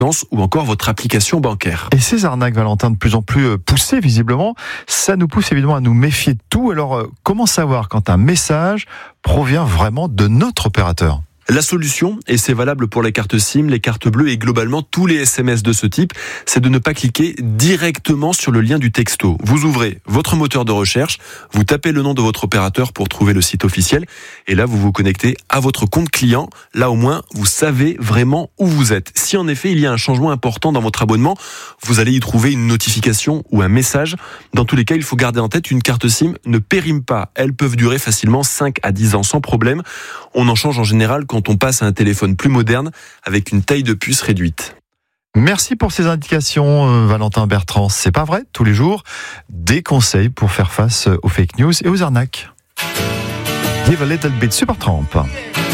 ou encore votre application bancaire. Et ces arnaques, Valentin, de plus en plus poussées, visiblement, ça nous pousse évidemment à nous méfier de tout. Alors, comment savoir quand un message provient vraiment de notre opérateur ? La solution, et c'est valable pour les cartes SIM, les cartes bleues et globalement tous les SMS de ce type, c'est de ne pas cliquer directement sur le lien du texto. Vous ouvrez votre moteur de recherche, vous tapez le nom de votre opérateur pour trouver le site officiel et là vous vous connectez à votre compte client. Là au moins vous savez vraiment où vous êtes. Si en effet il y a un changement important dans votre abonnement, vous allez y trouver une notification ou un message. Dans tous les cas, il faut garder en tête une carte SIM ne périme pas. Elles peuvent durer facilement 5 à 10 ans sans problème. On en change en général quand on passe à un téléphone plus moderne avec une taille de puce réduite. Merci pour ces indications, Valentin Bertrand. C'est pas vrai, tous les jours, des conseils pour faire face aux fake news et aux arnaques. Give a little bit, Supertramp.